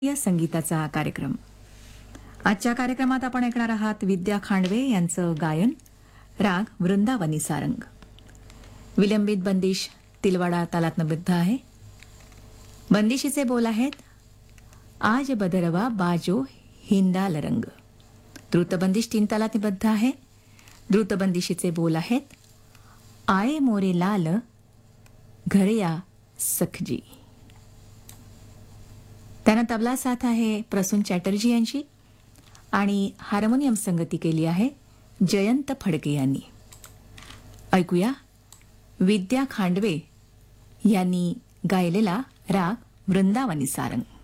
या संगीताचा कार्यक्रम. आजच्या कार्यक्रमात आपण ऐकणार आहात विद्या खांडवे यांचं गायन, राग वृंदावनी सारंग. विलंबित बंदिश तिलवाडा तालातनबद्ध आहे. बंदिशीचे बोल आहेत, आज बदरवा बाजो हिंदाल रंग. द्रुतबंदिश 3 तालातबद्ध आहे. द्रुतबंदिशीचे बोल आहेत, आये मोरे लाल घरया सखजी. त्यांना तबला साथ आहे प्रसून चॅटर्जी यांची आणि हार्मोनियम संगती केली आहे जयंत फडके यांनी. ऐकूया विद्या खांडवे यांनी गायलेला राग वृंदावनी सारंग.